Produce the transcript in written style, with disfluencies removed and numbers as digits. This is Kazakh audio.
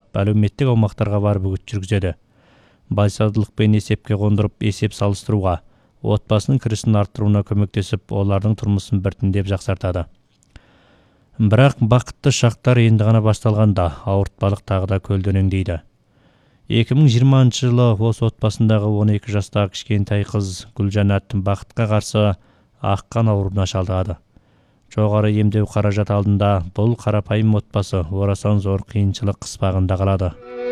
әлеуметтік аумақтарға барып үгіт жүргізеді. Байсалдылықпен есепке қондырып, есеп салыстыруға, отбасының кірісін арттыруына көмектесіп, олардың тұрмысын біртіндеп жақсартады. Бірақ бақытты шақтар енді ғана басталғанда, ауыртпалық тағы да көлденеңдейді. 2020 жылы осы отбасындағы 12 жастағы кішкентай қыз Гүлжанат бақытқа қарсы аққан ауруына шалдығады. Жоғары емдеу қаражат алдында бұл қарапайым отбасы орасан зор қиыншылық қыспағында қалады.